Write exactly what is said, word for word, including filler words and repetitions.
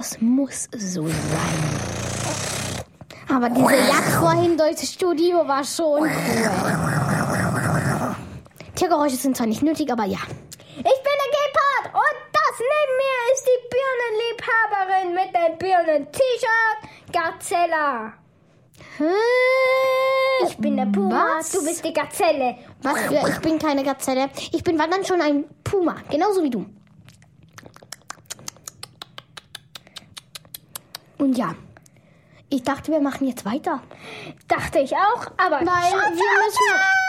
Das muss so sein. Aber diese Jagd vorhin durchs Studio war schon cool. Tiergeräusche sind zwar nicht nötig, aber ja. Ich bin der Gepard und das neben mir ist die Birnenliebhaberin mit dem Birnen-T-Shirt, Gazella. Ich bin der Puma, Was? du bist die Gazelle. Was für? Ich bin keine Gazelle. Ich bin dann schon ein Puma, genauso wie du. Und ja, ich dachte, wir machen jetzt weiter. Dachte ich auch, aber Weil wir müssen...